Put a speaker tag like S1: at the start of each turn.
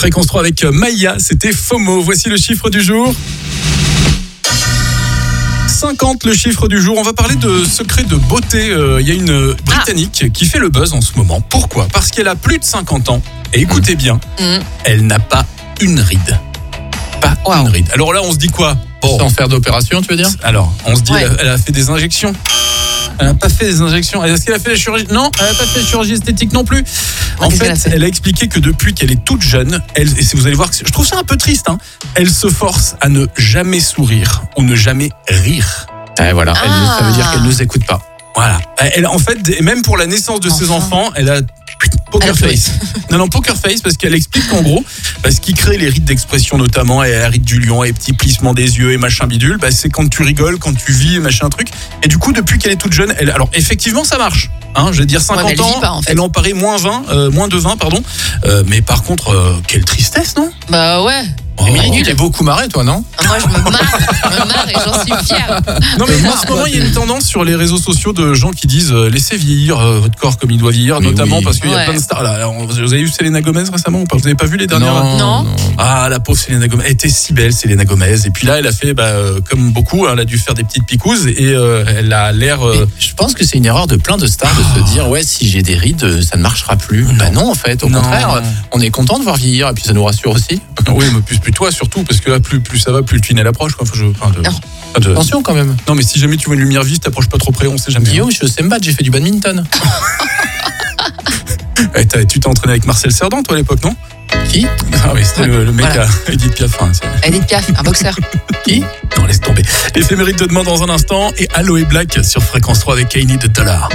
S1: Fréquence 3 avec Maïa, c'était FOMO. Voici le chiffre du jour. 50, le chiffre du jour. On va parler de secrets de beauté. Il y a une Britannique qui fait le buzz en ce moment. Pourquoi ? Parce qu'elle a plus de 50 ans. Et écoutez bien, elle n'a pas une ride. Pas une ride. Alors là, on se dit quoi ?
S2: Sans faire d'opération, tu veux dire ?
S1: Alors, on se dit, elle a fait des injections. Elle n'a pas fait des injections. Est-ce qu'elle a fait la chirurgie ? Non, elle n'a pas fait de chirurgie esthétique non plus. En fait, elle a expliqué que depuis qu'elle est toute jeune, et vous allez voir que je trouve ça un peu triste, elle se force à ne jamais sourire ou ne jamais rire.
S2: Et voilà, ça veut dire qu'elle ne nous écoute pas.
S1: Voilà. Elle, en fait, et même pour la naissance de ses enfants, elle a poker face. Non, poker face, parce qu'elle explique qu'en gros, ce qui crée les rides d'expression notamment, et la ride du lion, et petits plissements des yeux, et machin bidule, c'est quand tu rigoles, quand tu vis, machin truc. Et du coup, depuis qu'elle est toute jeune, alors effectivement, ça marche. Je vais dire 50 ans, pas, en fait. Elle en paraît moins de 20, pardon. Mais par contre, quelle tristesse, non ?
S3: Bah ouais.
S2: Tu t'es beaucoup marré, toi, non ?
S3: Moi, je me marre et j'en suis fière.
S1: Non, mais en ce moment, il y a une tendance sur les réseaux sociaux de gens qui disent laissez vieillir votre corps comme il doit vieillir, notamment parce qu'il y a plein de stars. Là, vous avez vu Selena Gomez récemment ou pas ? Vous n'avez pas vu les dernières ?
S3: Non.
S1: Ah, la pauvre Selena Gomez. Elle était si belle, Selena Gomez. Et puis là, elle a fait, comme beaucoup, elle a dû faire des petites picouzes et elle a l'air.
S2: Je pense que c'est une erreur de plein de stars de se dire si j'ai des rides, ça ne marchera plus. Non, en fait, au contraire, on est content de voir vieillir et puis ça nous rassure aussi.
S1: Oui, mais plus toi surtout, parce que là, plus ça va, plus le tunnel approche.
S2: Attention quand même.
S1: Non, mais si jamais tu vois une lumière vive, t'approches pas trop près, on sait jamais.
S2: Guillaume, je sais me battre, j'ai fait du badminton.
S1: Tu t'es entraîné avec Marcel Cerdan, toi, à l'époque, non ?
S2: Qui ?
S1: Ah oui, c'était le mec à Edith Piaf.
S3: Edith Piaf, un boxeur.
S1: Qui ? Non, laisse tomber. L'éphéméride de demain dans un instant et Aloe Black sur Fréquence 3 avec Kanye de Dollar.